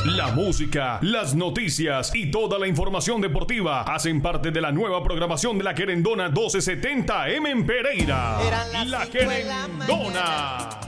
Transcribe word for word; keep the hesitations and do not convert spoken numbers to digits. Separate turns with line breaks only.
La música, las noticias y toda la información deportiva hacen parte de la nueva programación de la Querendona doce setenta eme en Pereira. La Querendona.